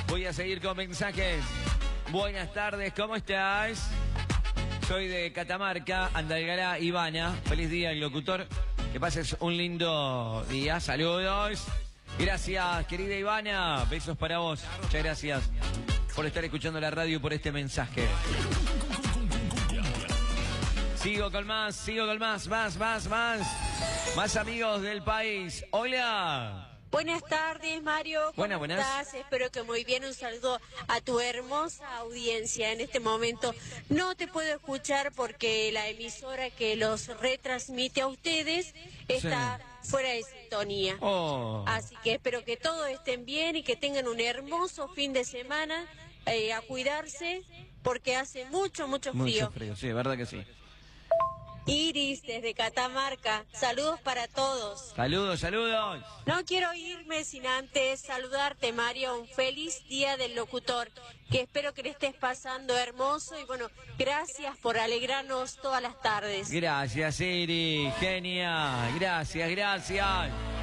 Voy a seguir con mensajes. Buenas tardes, ¿cómo estás? Soy de Catamarca, Andalgalá, Ivana. Feliz día, el locutor. Que pases un lindo día. Saludos. Gracias, querida Ivana. Besos para vos. Muchas gracias por estar escuchando la radio, por este mensaje. Sigo con más, más amigos del país. Hola. Buenas tardes, Mario. ¿Cómo estás? Espero que muy bien. Un saludo a tu hermosa audiencia en este momento. No te puedo escuchar porque la emisora que los retransmite a ustedes está fuera de sintonía. Así que espero que todos estén bien y que tengan un hermoso fin de semana. A cuidarse porque hace mucho frío. Mucho frío, sí, verdad que sí. Iris, desde Catamarca, saludos para todos. Saludos. No quiero irme sin antes saludarte, Mario, un feliz día del locutor, que espero que le estés pasando hermoso y bueno, gracias por alegrarnos todas las tardes. Gracias, Iris, genia, gracias.